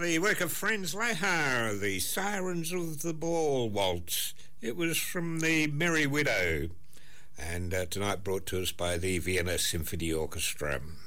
the work of Franz Lehár, the Sirens of the Ball Waltz. It was from the Merry Widow, and tonight brought to us by the Vienna Symphony Orchestra.